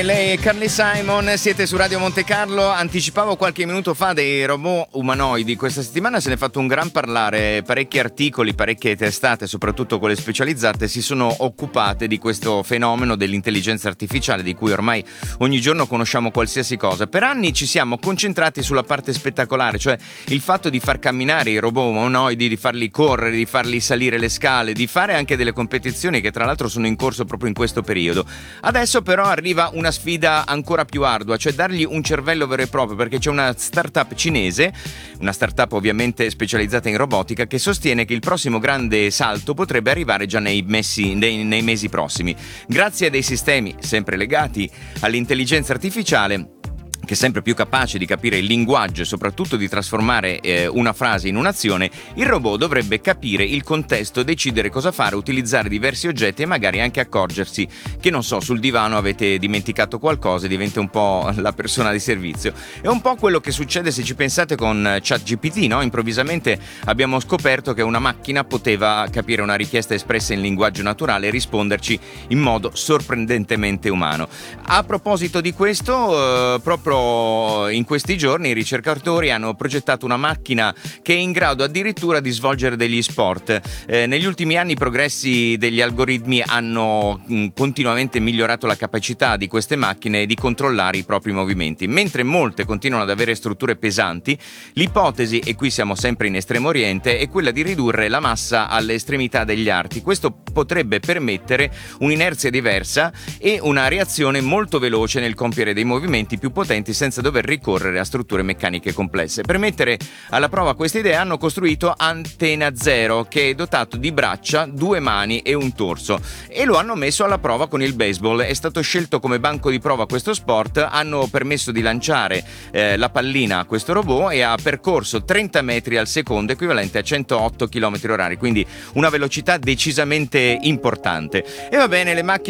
lei è Carly Simon, siete su Radio Monte Carlo. Anticipavo qualche minuto fa dei robot umanoidi. Questa settimana se ne è fatto un gran parlare, parecchi articoli, parecchie testate, soprattutto quelle specializzate, si sono occupate di questo fenomeno dell'intelligenza artificiale, di cui ormai ogni giorno conosciamo qualsiasi cosa. Per anni ci siamo concentrati sulla parte spettacolare, cioè il fatto di far camminare i robot umanoidi, di farli correre, di farli salire le scale, di fare anche delle competizioni che tra l'altro sono in corso proprio in questo periodo. Adesso però arriva una sfida ancora più ardua, cioè dargli un cervello vero e proprio, perché c'è una startup cinese, una startup ovviamente specializzata in robotica, che sostiene che il prossimo grande salto potrebbe arrivare già nei mesi prossimi, grazie a dei sistemi sempre legati all'intelligenza artificiale, che è sempre più capace di capire il linguaggio e soprattutto di trasformare una frase in un'azione. Il robot dovrebbe capire il contesto, decidere cosa fare, utilizzare diversi oggetti e magari anche accorgersi che, non so, sul divano avete dimenticato qualcosa e diventa un po' la persona di servizio. È un po' quello che succede, se ci pensate, con ChatGPT, no? Improvvisamente abbiamo scoperto che una macchina poteva capire una richiesta espressa in linguaggio naturale e risponderci in modo sorprendentemente umano. A proposito di questo, proprio in questi giorni i ricercatori hanno progettato una macchina che è in grado addirittura di svolgere degli sport. Negli ultimi anni i progressi degli algoritmi hanno continuamente migliorato la capacità di queste macchine di controllare i propri movimenti. Mentre molte continuano ad avere strutture pesanti, l'ipotesi, e qui siamo sempre in Estremo Oriente, è quella di ridurre la massa alle estremità degli arti. Questo potrebbe permettere un'inerzia diversa e una reazione molto veloce nel compiere dei movimenti più potenti senza dover ricorrere a strutture meccaniche complesse. Per mettere alla prova questa idea hanno costruito Antena Zero, che è dotato di braccia, 2 mani e un torso, e lo hanno messo alla prova con il baseball. È stato scelto come banco di prova questo sport, hanno permesso di lanciare la pallina a questo robot e ha percorso 30 metri al secondo, equivalente a 108 km/h, quindi una velocità decisamente importante. E va bene, le macchine